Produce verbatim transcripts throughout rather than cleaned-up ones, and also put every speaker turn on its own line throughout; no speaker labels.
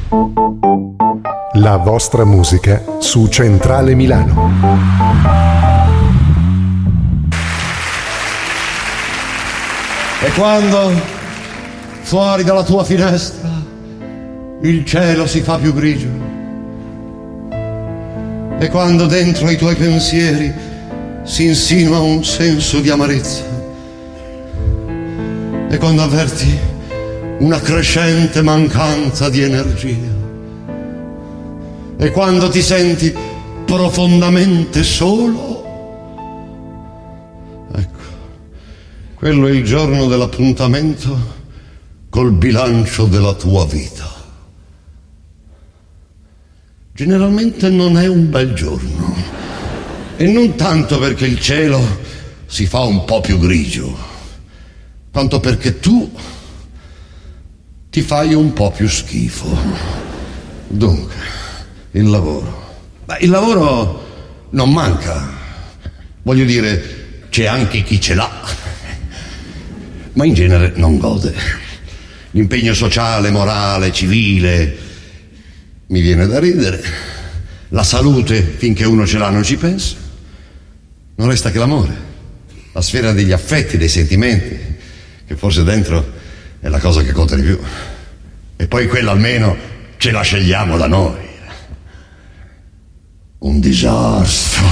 La vostra musica su Centrale Milano.
E quando fuori dalla tua finestra il cielo si fa più grigio, e quando dentro ai tuoi pensieri si insinua un senso di amarezza, e quando avverti una crescente mancanza di energia, e quando ti senti profondamente solo, ecco, quello è il giorno dell'appuntamento col bilancio della tua vita. Generalmente non è un bel giorno, e non tanto perché il cielo si fa un po' più grigio, quanto perché tu ti fai un po' più schifo. Dunque, il lavoro. Beh, il lavoro non manca. Voglio dire, c'è anche chi ce l'ha, ma in genere non gode. L'impegno sociale, morale, civile, mi viene da ridere. La salute, finché uno ce l'ha, non ci pensa. Non resta che l'amore, la sfera degli affetti, dei sentimenti, che forse dentro è la cosa che conta di più. E poi quella almeno ce la scegliamo da noi. Un disastro.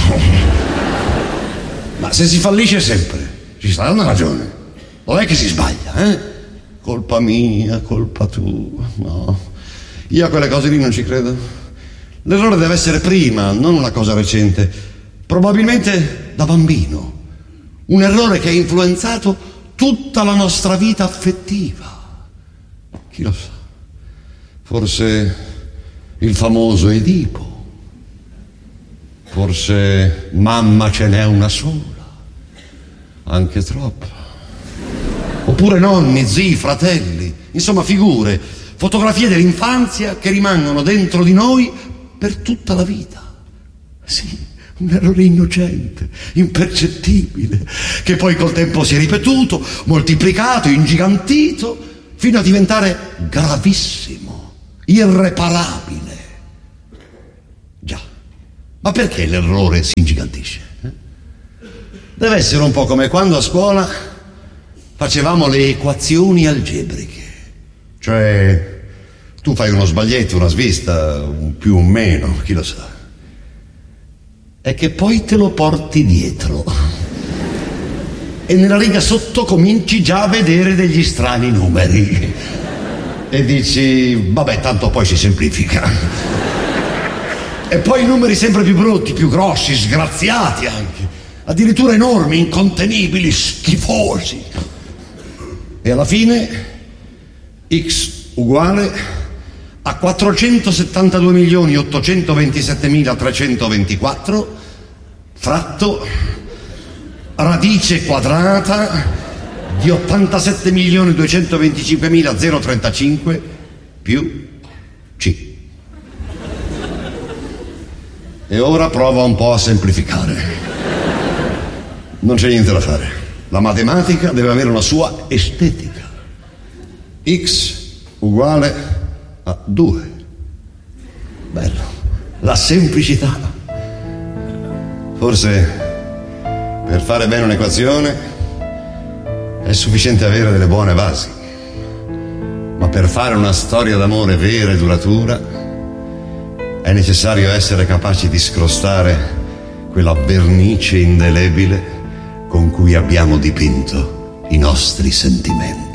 Ma se si fallisce sempre, ci sarà una ragione. Dov'è che si sbaglia, eh? Colpa mia, colpa tua. No, io a quelle cose lì non ci credo. L'errore deve essere prima, non una cosa recente. Probabilmente da bambino. Un errore che ha influenzato tutta la nostra vita affettiva. Chi lo sa? Forse il famoso Edipo. Forse mamma ce n'è una sola. Anche troppa. Oppure nonni, zii, fratelli. Insomma, figure, fotografie dell'infanzia che rimangono dentro di noi per tutta la vita. Sì, un errore innocente, impercettibile, che poi col tempo si è ripetuto, moltiplicato, ingigantito, fino a diventare gravissimo, irreparabile. Già, ma perché l'errore si ingigantisce? Eh? Deve essere un po' come quando a scuola facevamo le equazioni algebriche. Cioè, tu fai uno sbaglietto, una svista, un più, un meno, chi lo sa. È che poi te lo porti dietro. E nella riga sotto cominci già a vedere degli strani numeri. E dici, vabbè, tanto poi si semplifica. E poi i numeri sempre più brutti, più grossi, sgraziati anche. Addirittura enormi, incontenibili, schifosi. E alla fine x uguale a quattrocentosettantadue milioni ottocentoventisettemila trecentoventiquattro fratto radice quadrata di ottantasette milioni duecentoventicinquemila trentacinque più c. E ora prova un po' a semplificare. Non c'è niente da fare. La matematica deve avere una sua estetica. X uguale a due. Bello. La semplicità. Forse per fare bene un'equazione è sufficiente avere delle buone basi. Ma per fare una storia d'amore vera e duratura è necessario essere capaci di scrostare quella vernice indelebile con cui abbiamo dipinto i nostri sentimenti.